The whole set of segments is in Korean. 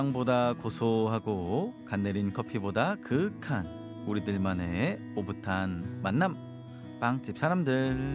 빵보다 고소하고 간 내린 커피보다 그윽한 우리들만의 오붓한 만남. 빵집 사람들.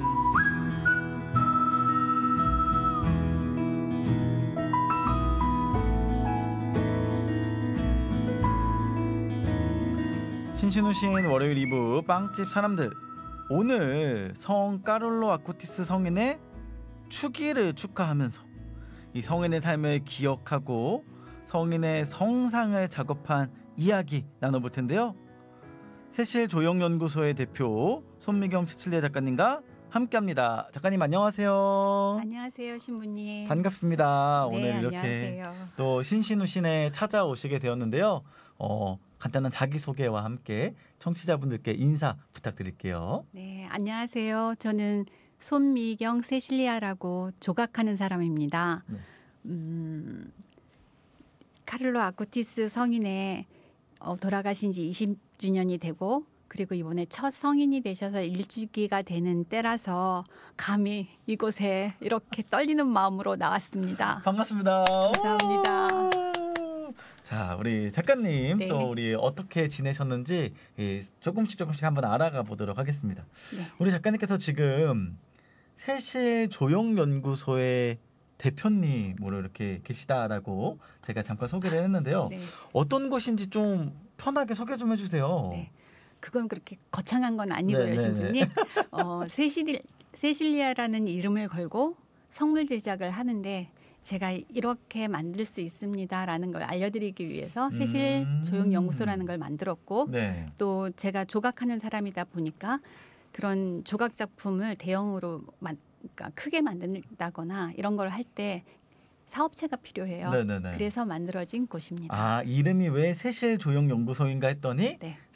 신신우신 월요일 2부 빵집 사람들. 오늘 성 까를로 아쿠티스 성인의 축일을 축하하면서 이 성인의 삶을 기억하고 성인의 성상을 작업한 이야기 나눠볼 텐데요. 세실조형연구소의 대표 손미경 시칠리아 작가님과 함께합니다. 작가님 안녕하세요. 안녕하세요, 신부님. 반갑습니다. 네, 오늘 이렇게 안녕하세요. 또 신신우신에 찾아오시게 되었는데요. 간단한 자기소개와 함께 청취자분들께 인사 부탁드릴게요. 네, 안녕하세요. 저는 손미경 세실리아라고 조각하는 사람입니다. 네. 카를로 아쿠티스 성인의 돌아가신 지 20주년이 되고 그리고 이번에 첫 성인이 되셔서 일주기가 되는 때라서 감히 이곳에 이렇게 떨리는 마음으로 나왔습니다. 반갑습니다. 감사합니다. 자, 우리 작가님 네. 또 우리 어떻게 지내셨는지 조금씩 한번 알아가 보도록 하겠습니다. 네. 우리 작가님께서 지금 세실조형연구소의 대표님으로 이렇게 계시다라고 제가 잠깐 소개를 했는데요. 네. 어떤 곳인지 좀 편하게 소개 좀 해주세요. 네. 그건 그렇게 거창한 건 아니고요, 네, 신부님. 세실리아라는 이름을 걸고 성물 제작을 하는데 제가 이렇게 만들 수 있습니다라는 걸 알려드리기 위해서 세실조형연구소라는 걸 만들었고 네. 또 제가 조각하는 사람이다 보니까 그런 조각 작품을 대형으로 그러니까 크게 만든다거나 이런 걸 할 때 사업체가 필요해요. 네네네. 그래서 만들어진 곳입니다. 아, 이름이 왜 세실조형연구소인가 했더니 네.